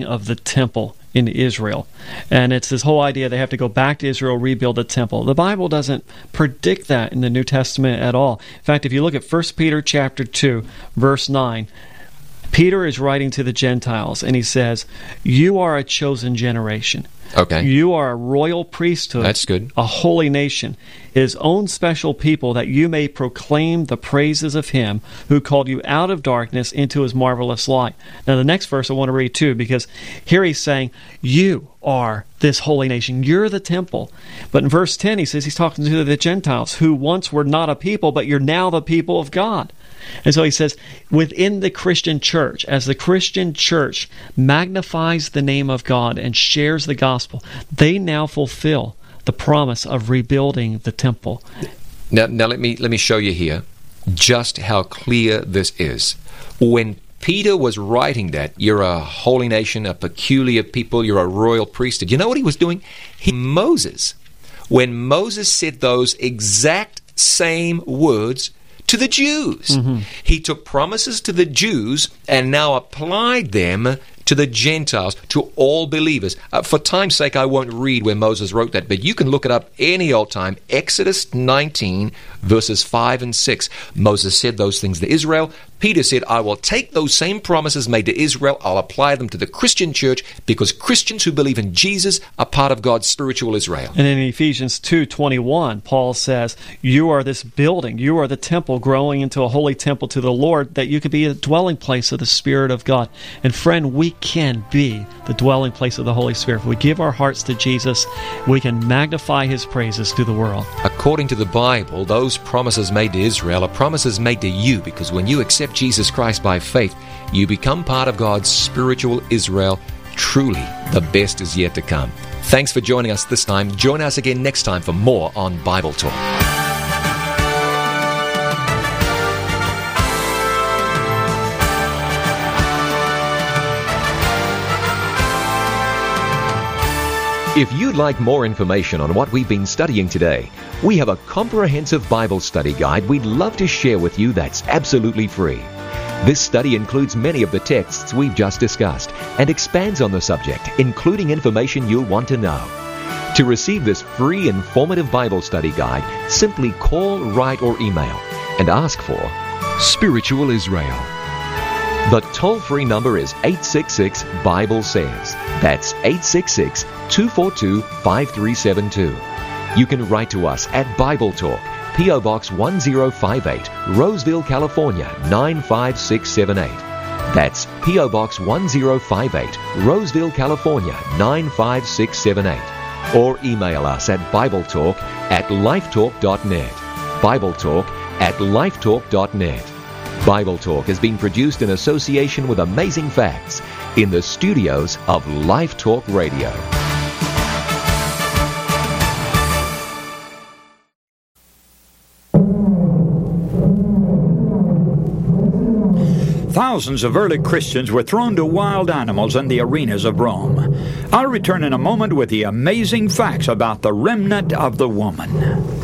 of the temple in Israel. And it's this whole idea they have to go back to Israel, rebuild the temple. The Bible doesn't predict that in the New Testament at all. In fact, if you look at 1 Peter chapter 2, verse 9, Peter is writing to the Gentiles, and he says, "You are a chosen generation." Okay. You are a royal priesthood. That's good. A holy nation, his own special people, that you may proclaim the praises of him who called you out of darkness into his marvelous light. Now, the next verse I want to read too, because here he's saying, you are this holy nation. You're the temple. But in verse 10, he says he's talking to the Gentiles, who once were not a people, but you're now the people of God. And so he says, within the Christian church, as the Christian church magnifies the name of God and shares the gospel, they now fulfill the promise of rebuilding the temple. Now let me show you here just how clear this is. When Peter was writing that, you're a holy nation, a peculiar people, you're a royal priesthood, you know what he was doing? When Moses said those exact same words to the Jews. He took promises to the Jews and now applied them to the Gentiles, to all believers. For time's sake, I won't read where Moses wrote that, but you can look it up any old time. Exodus 19, verses 5 and 6. Moses said those things to Israel. Peter said, I will take those same promises made to Israel, I'll apply them to the Christian church, because Christians who believe in Jesus are part of God's spiritual Israel. And in Ephesians 2:21, Paul says, you are this building, you are the temple growing into a holy temple to the Lord, that you could be a dwelling place of the Spirit of God. And friend, we can be the dwelling place of the Holy Spirit. If we give our hearts to Jesus, we can magnify his praises to the world. According to the Bible, those promises made to Israel are promises made to you, because when you accept Jesus Christ by faith, you become part of God's spiritual Israel. Truly, the best is yet to come. Thanks for joining us this time. Join us again next time for more on Bible Talk. If you'd like more information on what we've been studying today, we have a comprehensive Bible study guide we'd love to share with you that's absolutely free. This study includes many of the texts we've just discussed and expands on the subject, including information you'll want to know. To receive this free, informative Bible study guide, simply call, write, or email and ask for Spiritual Israel. The toll-free number is 866-BIBLE-SAYS. That's 866-242-5372. You can write to us at Bible Talk, P.O. Box 1058, Roseville, California, 95678. That's P.O. Box 1058, Roseville, California, 95678. Or email us at BibleTalk@lifetalk.net. BibleTalk@lifetalk.net. Bible Talk has been produced in association with Amazing Facts in the studios of Life Talk Radio. Thousands of early Christians were thrown to wild animals in the arenas of Rome. I'll return in a moment with the amazing facts about the remnant of the woman.